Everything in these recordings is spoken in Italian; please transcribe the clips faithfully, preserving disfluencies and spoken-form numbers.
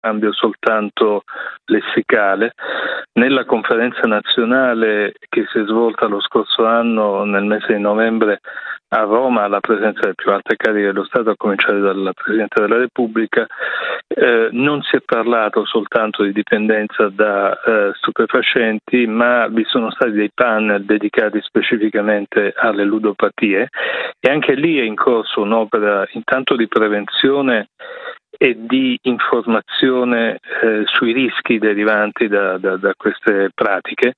cambio soltanto lessicale. Nella conferenza nazionale che si è svolta lo scorso anno, nel mese di novembre, a Roma, alla presenza delle più alte cariche dello Stato, a cominciare dal Presidente della Repubblica, eh, non si è parlato soltanto di dipendenza da eh, stupefacenti, ma vi sono stati dei panel dedicati specificamente alle ludopatie, e anche lì è in corso un'opera intanto di prevenzione e di informazione eh, sui rischi derivanti da, da, da queste pratiche,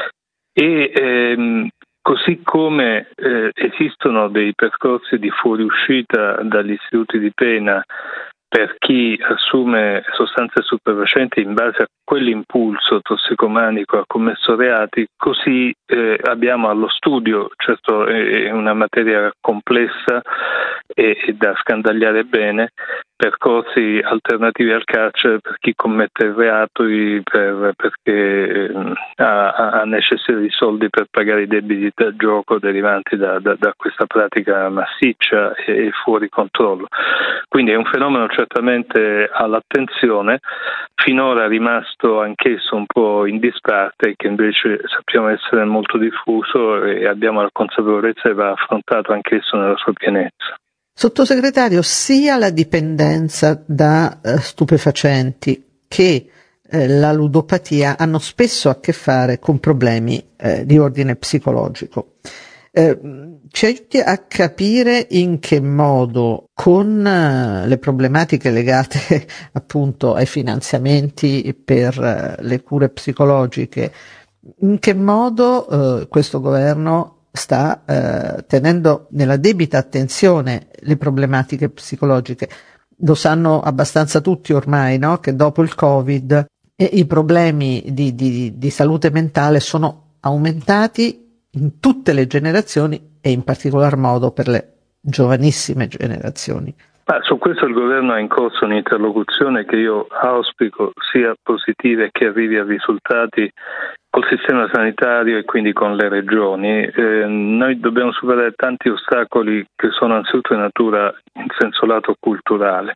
e ehm, così come eh, esistono dei percorsi di fuoriuscita dagli istituti di pena per chi assume sostanze stupefacenti in base a quell'impulso tossicomanico ha commesso reati, così eh, abbiamo allo studio, certo è una materia complessa e, e da scandagliare bene, percorsi alternativi al carcere per chi commette il reato per, perché eh, ha, ha necessità di soldi per pagare i debiti da gioco derivanti da, da, da questa pratica massiccia e, e fuori controllo. Quindi è un fenomeno certamente all'attenzione, finora rimasto anch'esso un po' in disparte, che invece sappiamo essere molto diffuso e abbiamo la consapevolezza che va affrontato anch'esso nella sua pienezza. Sottosegretario, sia la dipendenza da eh, stupefacenti che eh, la ludopatia hanno spesso a che fare con problemi eh, di ordine psicologico. Eh, ci aiuti a capire in che modo, con eh, le problematiche legate appunto ai finanziamenti per eh, le cure psicologiche, in che modo eh, questo governo sta eh, tenendo nella debita attenzione le problematiche psicologiche. Lo sanno abbastanza tutti ormai, no? Che dopo il Covid eh, i problemi di, di, di salute mentale sono aumentati in tutte le generazioni e in particolar modo per le giovanissime generazioni. Ma su questo il governo ha in corso un'interlocuzione che io auspico sia positiva e che arrivi a risultati col sistema sanitario e quindi con le regioni. Eh, noi dobbiamo superare tanti ostacoli che sono anzitutto di natura in senso lato culturale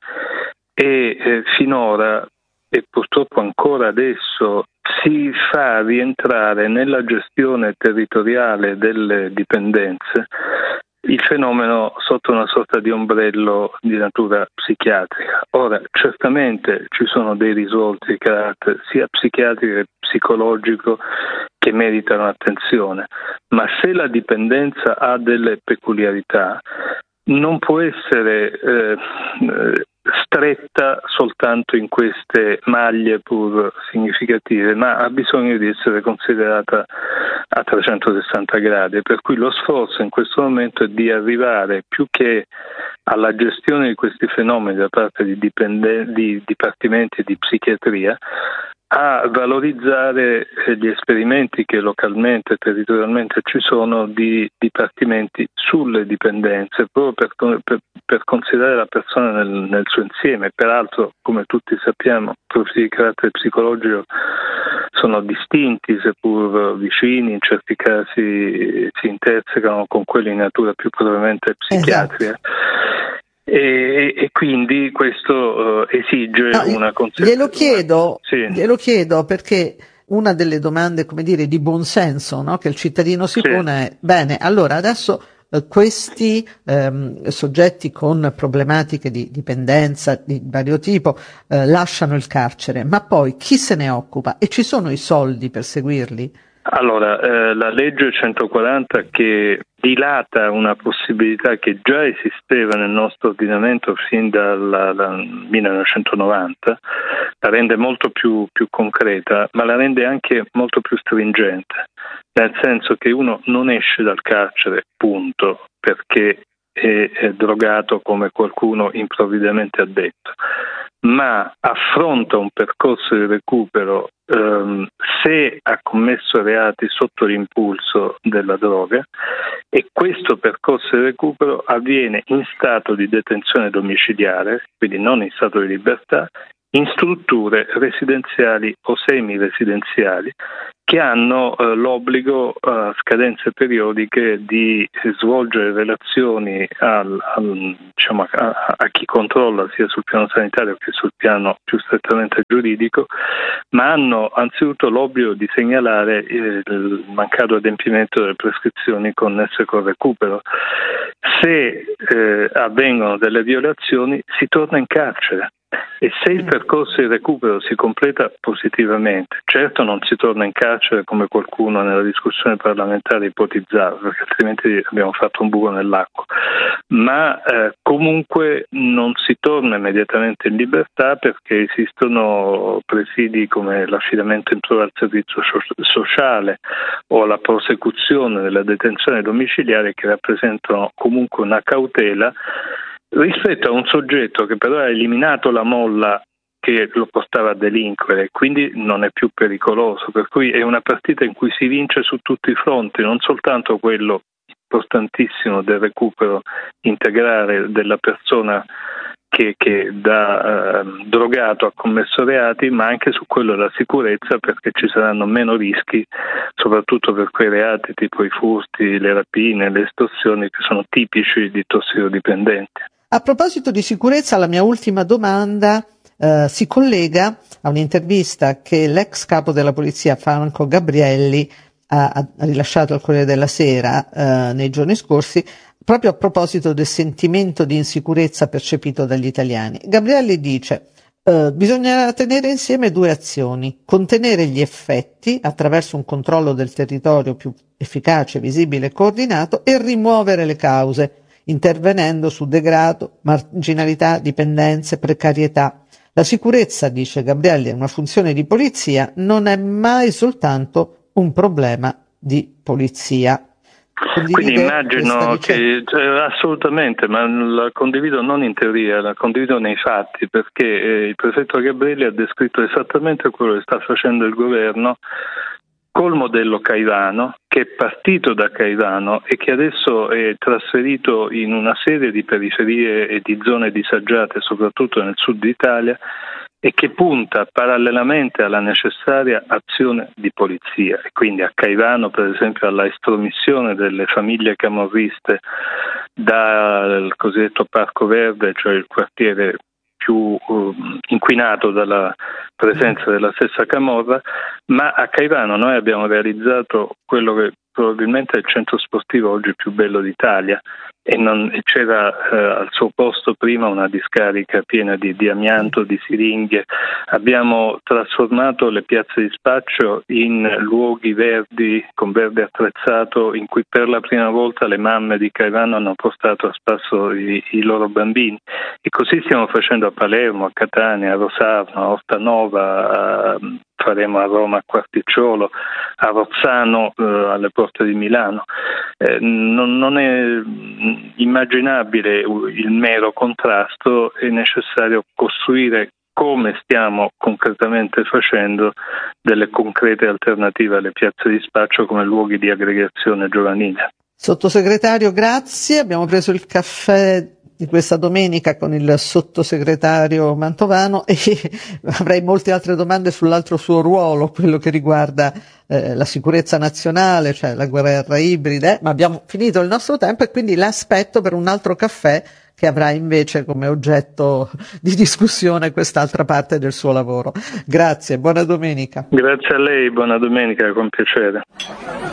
e eh, finora e purtroppo ancora adesso si fa rientrare nella gestione territoriale delle dipendenze il fenomeno sotto una sorta di ombrello di natura psichiatrica. Ora, certamente ci sono dei risvolti di carattere sia psichiatrico che psicologico che meritano attenzione, ma se la dipendenza ha delle peculiarità, non può essere eh, stretta soltanto in queste maglie pur significative, ma ha bisogno di essere considerata a trecentosessanta gradi, per cui lo sforzo in questo momento è di arrivare più che alla gestione di questi fenomeni da parte di, dipende- di dipartimenti di psichiatria a valorizzare gli esperimenti che localmente e territorialmente ci sono di dipartimenti sulle dipendenze, proprio per, per, per considerare la persona nel, nel suo insieme. Peraltro, come tutti sappiamo, profili di carattere psicologico sono distinti, seppur vicini, in certi casi si intersecano con quelli di natura più propriamente psichiatrica. Esatto. E, e quindi questo uh, esige no, una considerazione. Glielo chiedo, sì. glielo chiedo perché una delle domande, come dire, di buonsenso, no, che il cittadino si sì. pone è: bene, allora adesso eh, questi ehm, soggetti con problematiche di dipendenza di vario tipo eh, lasciano il carcere, ma poi chi se ne occupa? E ci sono i soldi per seguirli? Allora, eh, la legge centoquaranta che dilata una possibilità che già esisteva nel nostro ordinamento fin dal millenovecentonovanta, la rende molto più, più concreta, ma la rende anche molto più stringente, nel senso che uno non esce dal carcere, punto, perché è, è drogato come qualcuno improvvidamente ha detto, ma affronta un percorso di recupero ehm, se ha commesso reati sotto l'impulso della droga, e questo percorso di recupero avviene in stato di detenzione domiciliare, quindi non in stato di libertà, in strutture residenziali o semi-residenziali che hanno eh, l'obbligo a scadenze periodiche di svolgere relazioni al, al, diciamo, a, a chi controlla sia sul piano sanitario che sul piano più strettamente giuridico, ma hanno anzitutto l'obbligo di segnalare il mancato adempimento delle prescrizioni connesse col recupero. Se eh, avvengono delle violazioni si torna in carcere. E se il percorso di recupero si completa positivamente, certo non si torna in carcere come qualcuno nella discussione parlamentare ipotizzava, perché altrimenti abbiamo fatto un buco nell'acqua, ma eh, comunque non si torna immediatamente in libertà, perché esistono presidi come l'affidamento in prova al servizio sociale o la prosecuzione della detenzione domiciliare, che rappresentano comunque una cautela rispetto a un soggetto che però ha eliminato la molla che lo portava a delinquere, quindi non è più pericoloso, per cui è una partita in cui si vince su tutti i fronti, non soltanto quello importantissimo del recupero integrale della persona che, che da eh, drogato ha commesso reati, ma anche su quello della sicurezza, perché ci saranno meno rischi, soprattutto per quei reati tipo i furti, le rapine, le estorsioni, che sono tipici di tossicodipendenti. A proposito di sicurezza, la mia ultima domanda eh, si collega a un'intervista che l'ex capo della polizia Franco Gabrielli ha, ha rilasciato al Corriere della Sera eh, nei giorni scorsi, proprio a proposito del sentimento di insicurezza percepito dagli italiani. Gabrielli dice: eh, bisogna tenere insieme due azioni: contenere gli effetti attraverso un controllo del territorio più efficace, visibile e coordinato, e rimuovere le cause, intervenendo su degrado, marginalità, dipendenze, precarietà. La sicurezza, dice Gabrielli, è una funzione di polizia, non è mai soltanto un problema di polizia. Quindi immagino che cioè, assolutamente, ma la condivido non in teoria, la condivido nei fatti, perché eh, il prefetto Gabrielli ha descritto esattamente quello che sta facendo il governo col modello Caivano, che è partito da Caivano e che adesso è trasferito in una serie di periferie e di zone disagiate, soprattutto nel sud d'Italia, e che punta parallelamente alla necessaria azione di polizia. E quindi a Caivano, per esempio, alla estromissione delle famiglie camorriste dal cosiddetto Parco Verde, cioè il quartiere più uh, inquinato dalla presenza della stessa camorra, ma a Caivano noi abbiamo realizzato quello che probabilmente è il centro sportivo oggi più bello d'Italia, e, non, e c'era eh, al suo posto prima una discarica piena di, di amianto, di siringhe. Abbiamo trasformato le piazze di spaccio in luoghi verdi, con verde attrezzato, in cui per la prima volta le mamme di Caivano hanno portato a spasso i, i loro bambini, e così stiamo facendo a Palermo, a Catania, a Rosarno, a Ortanova, a, faremo a Roma, a Quarticciolo, a Rozzano, eh, alle porte di Milano. Eh, non, non è immaginabile il mero contrasto, è necessario costruire, come stiamo concretamente facendo, delle concrete alternative alle piazze di spaccio come luoghi di aggregazione giovanile. Sottosegretario, grazie. Abbiamo preso il caffè di questa domenica con il sottosegretario Mantovano e avrei molte altre domande sull'altro suo ruolo, quello che riguarda eh, la sicurezza nazionale, cioè la guerra ibrida, eh, ma abbiamo finito il nostro tempo e quindi l'aspetto per un altro caffè che avrà invece come oggetto di discussione quest'altra parte del suo lavoro. Grazie, buona domenica. Grazie a lei, buona domenica, con piacere.